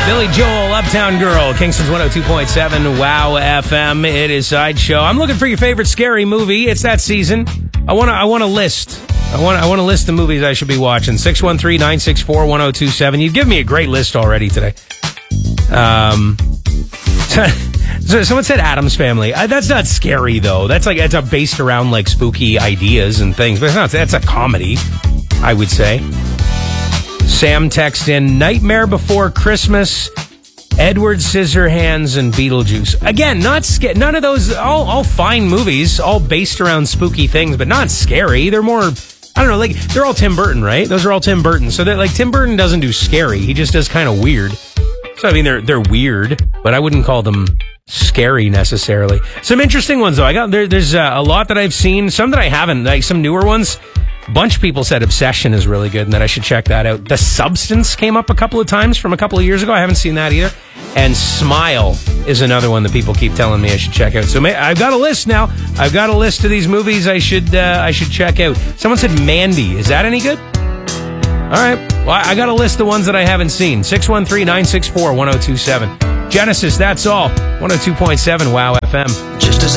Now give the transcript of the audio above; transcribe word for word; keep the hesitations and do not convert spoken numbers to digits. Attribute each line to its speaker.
Speaker 1: Billy Joel, Uptown Girl, Kingston's one oh two point seven, Wow F M. It is Sideshow. I'm looking for your favorite scary movie. It's that season. I want to I want a list. I want I want a list of movies I should be watching. six one three, nine six four, one oh two seven. You've given me a great list already today. Um, so someone said Addams Family. Uh, that's not scary, though. That's like it's a based around like spooky ideas and things. But it's not. That's a comedy, I would say. Sam texted in Nightmare Before Christmas, Edward Scissorhands, and Beetlejuice. Again, not sca- none of those, all, all fine movies, all based around spooky things, but not scary. They're more, I don't know, like, they're all Tim Burton, right? Those are all Tim Burton. So, like, Tim Burton doesn't do scary. He just does kind of weird. So, I mean, they're they're weird, but I wouldn't call them scary necessarily. Some interesting ones, though. I got there, There's uh, a lot that I've seen, some that I haven't, like some newer ones. Bunch of people said Obsession is really good and that I should check that out. The Substance came up a couple of times from a couple of years ago. I haven't seen that either. And Smile is another one that people keep telling me I should check out. So may- I've got a list now. I've got a list of these movies I should uh, I should check out. Someone said Mandy. Is that any good? All right. Well, I got a list of ones that I haven't seen. six one three, nine six four, one oh two seven. Genesis, that's all. one oh two point seven Wow F M.
Speaker 2: Just as